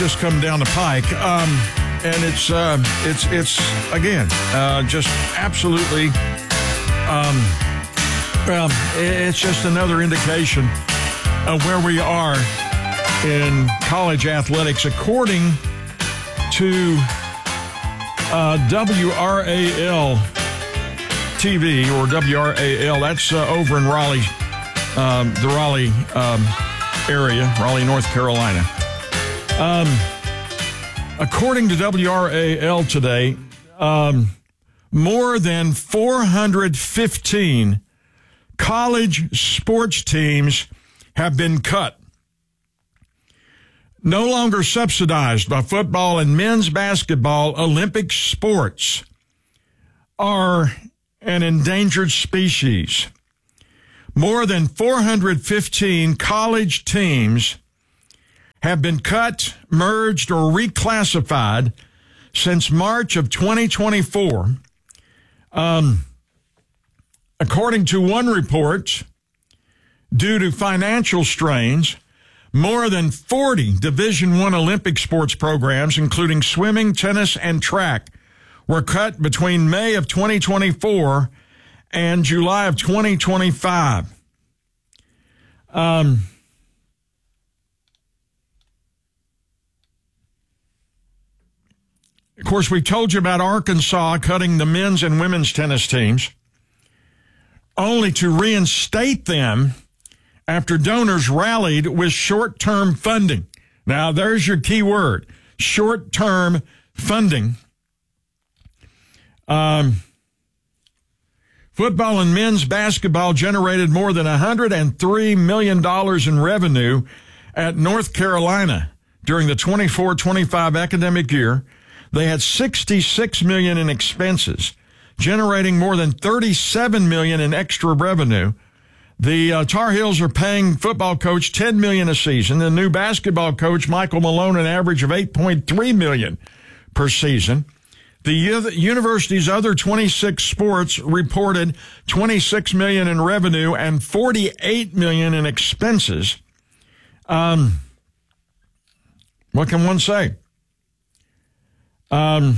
just come down the pike, and it's again just absolutely. Well, it's just another indication of where we are in college athletics, according to WRAL TV or WRAL. That's over in Raleigh, the Raleigh area, Raleigh, North Carolina. According to WRAL today, more than 415 college sports teams have been cut. No longer subsidized by football and men's basketball, Olympic sports are an endangered species. More than 415 college teams have been cut, merged, or reclassified since March of 2024. According to one report, due to financial strains, more than 40 Division I Olympic sports programs, including swimming, tennis, and track, were cut between May of 2024 and July of 2025. Of course, we told you about Arkansas cutting the men's and women's tennis teams, only to reinstate them after donors rallied with short-term funding. Now, there's your key word, short-term funding. Football and men's basketball generated more than $103 million in revenue at North Carolina during the 24-25 academic year. They had $66 million in expenses, generating more than $37 million in extra revenue. The Tar Heels are paying football coach $10 million a season. The new basketball coach, Michael Malone, an average of $8.3 million per season. The university's other 26 sports reported $26 million in revenue and $48 million in expenses. What can one say? I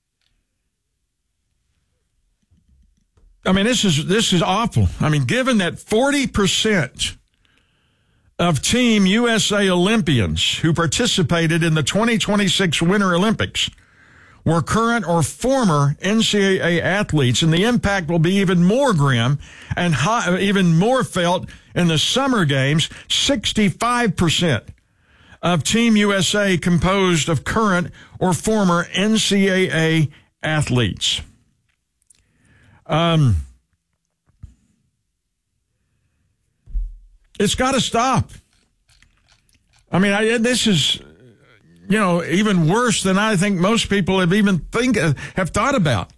mean, this is awful. I mean, given that 40% of Team USA Olympians who participated in the 2026 Winter Olympics were current or former NCAA athletes, and the impact will be even more grim and even more felt in the summer games. 65% of Team USA composed of current or former NCAA athletes. It's got to stop. I mean, this is, even worse than I think most people have thought about.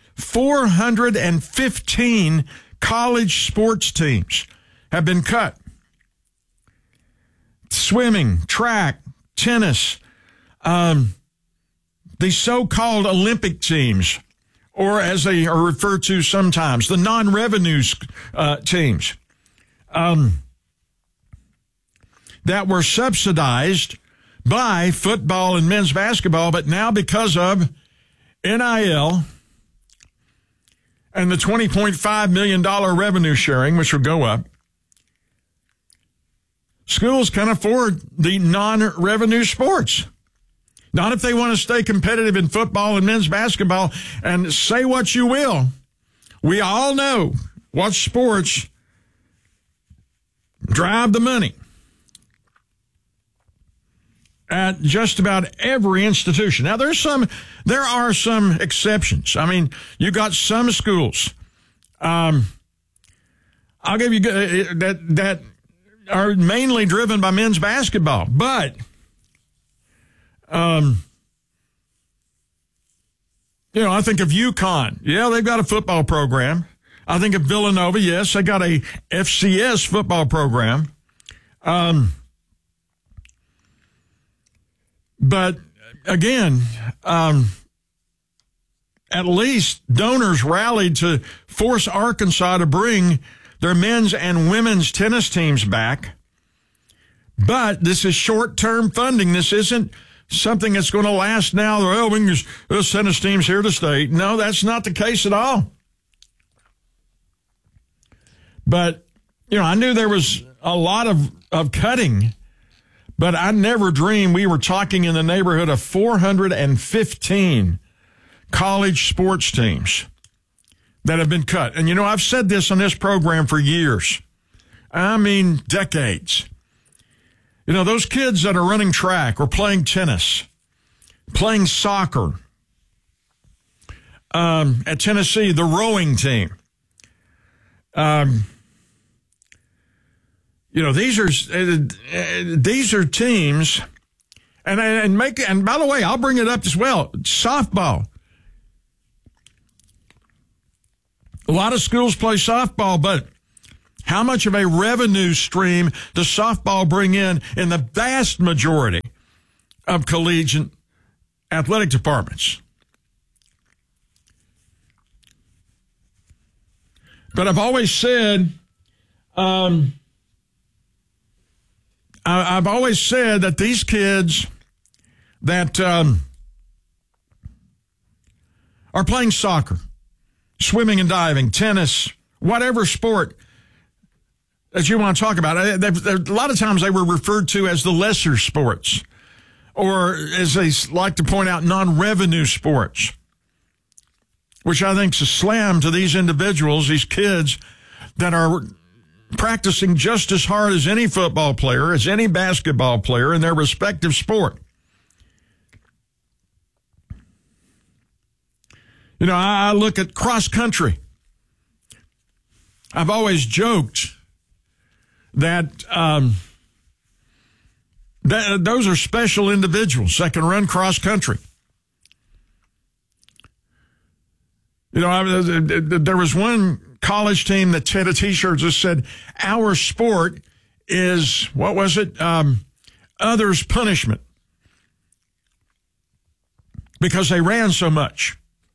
415 college sports teams have been cut. Swimming, track, tennis, the so-called Olympic teams, or as they are referred to sometimes, the non-revenue teams that were subsidized by football and men's basketball, but now because of NIL and the $20.5 million revenue sharing, which will go up, schools can afford the non-revenue sports. Not if they want to stay competitive in football and men's basketball. And say what you will, we all know what sports drive the money at just about every institution. Now, there are some exceptions. I mean, you got some schools. I'll give you that are mainly driven by men's basketball, but I think of UConn. Yeah, they've got a football program. I think of Villanova. Yes, they got a FCS football program. But again, at least donors rallied to force Arkansas to bring their men's and women's tennis teams back. But this is short-term funding. This isn't something that's going to last now. Well, we can just send us teams here to stay. No, that's not the case at all. But, I knew there was a lot of cutting, but I never dreamed we were talking in the neighborhood of 415 college sports teams that have been cut. And, I've said this on this program for years. I mean, decades. Those kids that are running track or playing tennis, playing soccer, at Tennessee, the rowing team, these are teams, and by the way, I'll bring it up as well. Softball. A lot of schools play softball, but how much of a revenue stream does softball bring in the vast majority of collegiate athletic departments? But I've always said, that these kids that are playing soccer, swimming and diving, tennis, whatever sport that you want to talk about, a lot of times they were referred to as the lesser sports, or as they like to point out, non-revenue sports, which I think is a slam to these individuals, these kids that are practicing just as hard as any football player, as any basketball player in their respective sport. I look at cross country. I've always joked that those are special individuals that can run cross country. There was one college team that had a T-shirt that said, "Our sport is," what was it? Others' punishment. Because they ran so much.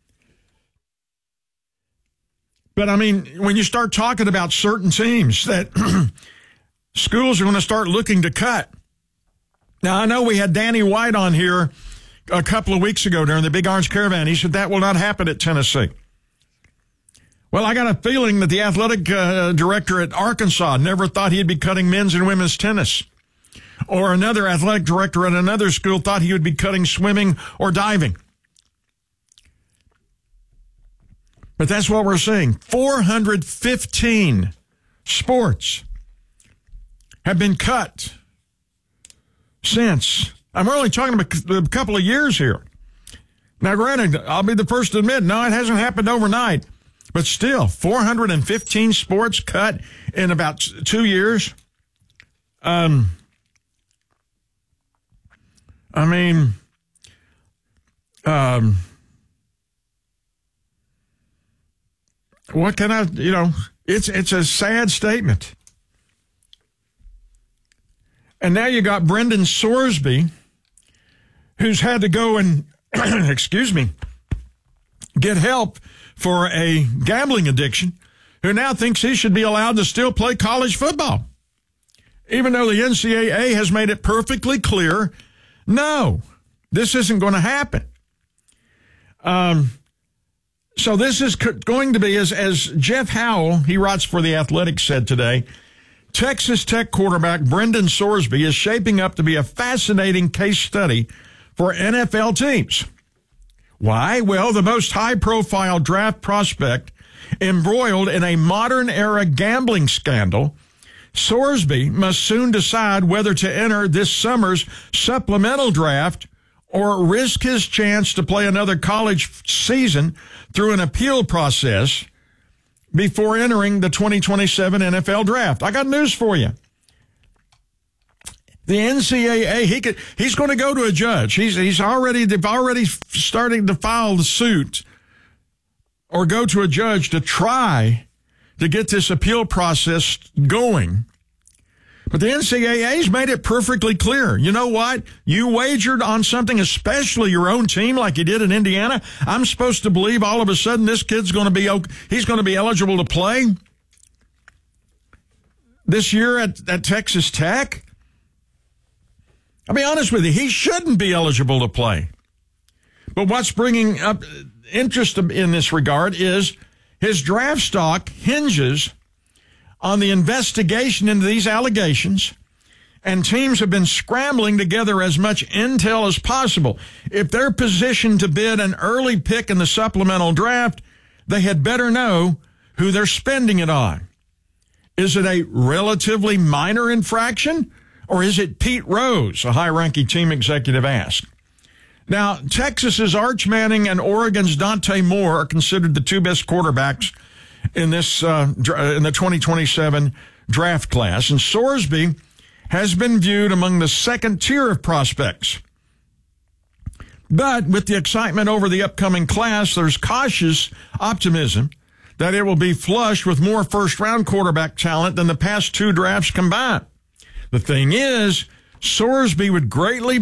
But, when you start talking about certain teams that schools are going to start looking to cut. Now, I know we had Danny White on here a couple of weeks ago during the Big Orange Caravan. He said that will not happen at Tennessee. Well, I got a feeling that the athletic director at Arkansas never thought he'd be cutting men's and women's tennis. Or another athletic director at another school thought he would be cutting swimming or diving. But that's what we're seeing. 415 sports have been cut since. I'm only talking about a couple of years here. Now, granted, I'll be the first to admit, no, it hasn't happened overnight. But still, 415 sports cut in about 2 years. What can I, it's a sad statement. And now you got Brendan Sorsby, who's had to go and, get help for a gambling addiction, who now thinks he should be allowed to still play college football. Even though the NCAA has made it perfectly clear, no, this isn't going to happen. So this is going to be, as Jeff Howell, he writes for The Athletic, said today, Texas Tech quarterback Brendan Sorsby is shaping up to be a fascinating case study for NFL teams. Why? Well, the most high-profile draft prospect embroiled in a modern-era gambling scandal, Sorsby must soon decide whether to enter this summer's supplemental draft or risk his chance to play another college season through an appeal process before entering the 2027 NFL draft. I got news for you. The NCAA, he's going to go to a judge. They've already starting to file the suit or go to a judge to try to get this appeal process going. But the NCAA's made it perfectly clear. You know what? You wagered on something, especially your own team, like you did in Indiana. I'm supposed to believe all of a sudden this kid's going to be he's going to be eligible to play this year at Texas Tech. I'll be honest with you, he shouldn't be eligible to play. But what's bringing up interest in this regard is his draft stock hinges on the investigation into these allegations, and teams have been scrambling to gather as much intel as possible. If they're positioned to bid an early pick in the supplemental draft, they had better know who they're spending it on. Is it a relatively minor infraction, or is it Pete Rose, a high-ranking team executive asked? Now, Texas's Arch Manning and Oregon's Dante Moore are considered the two best quarterbacks in this in the 2027 draft class, and Sorsby has been viewed among the second tier of prospects. But with the excitement over the upcoming class, there's cautious optimism that it will be flush with more first-round quarterback talent than the past two drafts combined. The thing is, Sorsby would greatly